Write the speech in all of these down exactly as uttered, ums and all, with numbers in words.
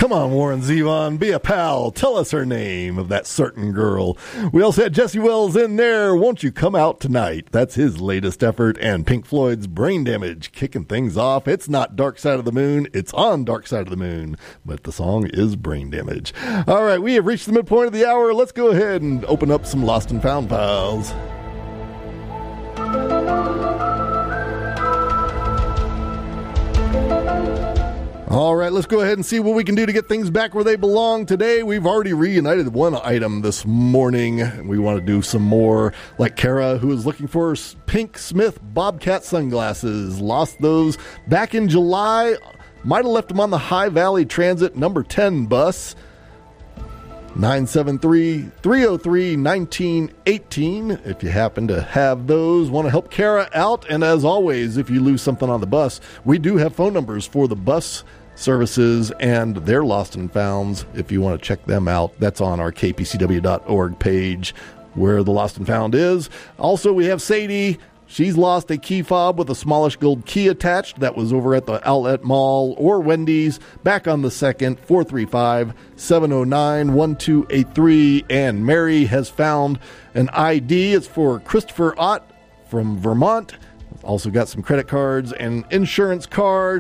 Come on, Warren Zevon, be a pal. Tell us her name of that certain girl. We also had Jesse Wells in there. Won't you come out tonight? That's his latest effort. And Pink Floyd's Brain Damage kicking things off. It's not Dark Side of the Moon. It's on Dark Side of the Moon. But the song is Brain Damage. All right, we have reached the midpoint of the hour. Let's go ahead and open up some Lost and Found files. All right, let's go ahead and see what we can do to get things back where they belong. Today, we've already reunited one item this morning. We want to do some more, like Kara, who is looking for pink Smith Bobcat sunglasses. Lost those back in July. Might have left them on the High Valley Transit number ten bus. nine seven three, three oh three, one nine one eight. If you happen to have those, want to help Kara out. And as always, if you lose something on the bus, we do have phone numbers for the bus services and their lost and founds. If you want to check them out, that's on our K P C W dot org page where the lost and found is. Also, we have Sadie. She's lost a key fob with a smallish gold key attached. That was over at the Outlet Mall or Wendy's back on the second. Four three five, seven oh nine, one two eight three. And Mary has found an I D. It's for Christopher Ott from Vermont. Also got some credit cards and insurance card.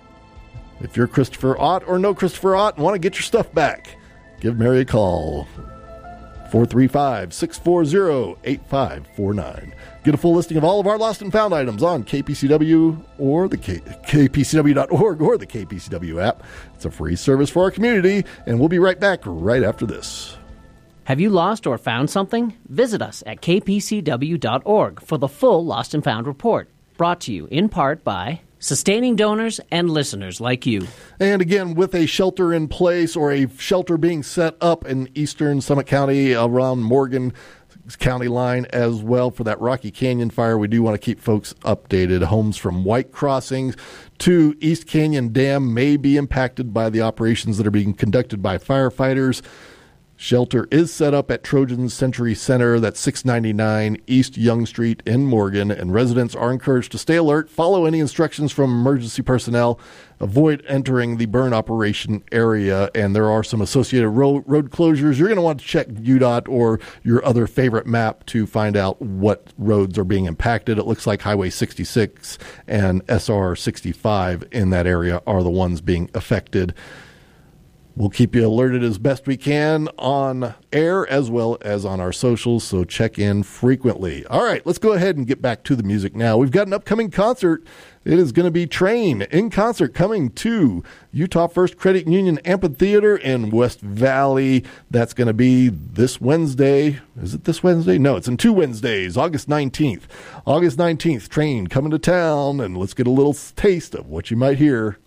If you're Christopher Ott or know Christopher Ott and want to get your stuff back, give Mary a call. four three five, six four zero, eight five four nine. Get a full listing of all of our lost and found items on K P C W or the K- kpcw dot org or the K P C W app. It's a free service for our community, and we'll be right back right after this. Have you lost or found something? Visit us at k p c w dot org for the full Lost and Found report. Brought to you in part by sustaining donors and listeners like you. And again, with a shelter in place or a shelter being set up in eastern Summit County around Morgan County line as well for that Rocky Canyon fire, we do want to keep folks updated. Homes from White Crossings to East Canyon Dam may be impacted by the operations that are being conducted by firefighters. Shelter is set up at Trojan Century Center, that's six ninety-nine East Young Street in Morgan, and residents are encouraged to stay alert, follow any instructions from emergency personnel, avoid entering the burn operation area, and there are some associated road, road closures. You're going to want to check U D O T or your other favorite map to find out what roads are being impacted. It looks like Highway sixty-six and S R sixty-five in that area are the ones being affected. We'll keep you alerted as best we can on air as well as on our socials, so check in frequently. All right, let's go ahead and get back to the music now. We've got an upcoming concert. It is going to be Train in concert coming to Utah First Credit Union Amphitheater in West Valley. That's going to be this Wednesday. Is it this Wednesday? No, it's in two Wednesdays, August nineteenth. August nineteenth, Train coming to town, and let's get a little taste of what you might hear